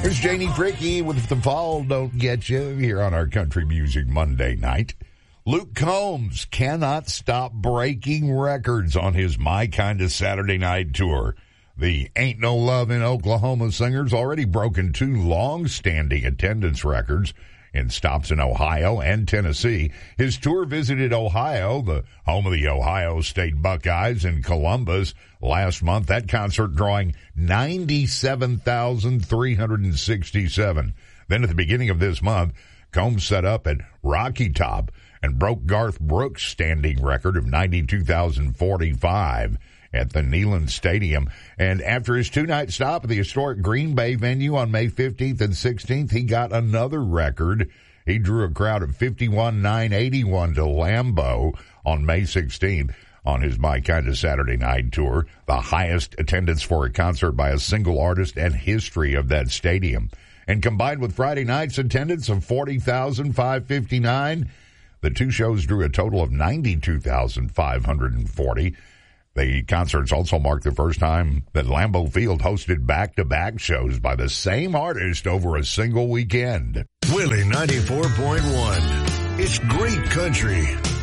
Here's Janie Fricky with If the Fall Don't Get You here on our Country Music Monday night. Luke Combs cannot stop breaking records on his My Kinda Saturday Night tour. The Ain't No Love in Oklahoma singer's already broken two long-standing attendance records in stops in Ohio and Tennessee. His tour visited Ohio, the home of the Ohio State Buckeyes, in Columbus last month. That concert drawing 97,367. Then at the beginning of this month, Combs set up at Rocky Top and broke Garth Brooks' standing record of 92,045 at the Neyland Stadium. And after his two-night stop at the historic Green Bay venue on May 15th and 16th, he got another record. He drew a crowd of 51,981 to Lambeau on May 16th on his My Kinda Saturday Night tour, the highest attendance for a concert by a single artist and history of that stadium. And combined with Friday night's attendance of 40,559, the two shows drew a total of 92,540. The concerts also marked the first time that Lambeau Field hosted back-to-back shows by the same artist over a single weekend. Willie 94.1. It's great country.